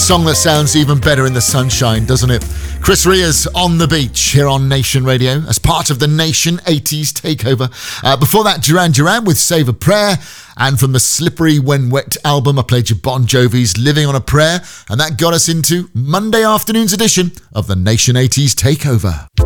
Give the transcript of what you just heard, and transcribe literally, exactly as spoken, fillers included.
song that sounds even better in the sunshine, doesn't it? Chris Rea's On the Beach here on Nation Radio as part of the Nation eighties takeover. Uh, before that, Duran Duran with Save a Prayer. And from the Slippery When Wet album, I played you Bon Jovi's Living on a Prayer. And that got us into Monday afternoon's edition of the Nation eighties takeover.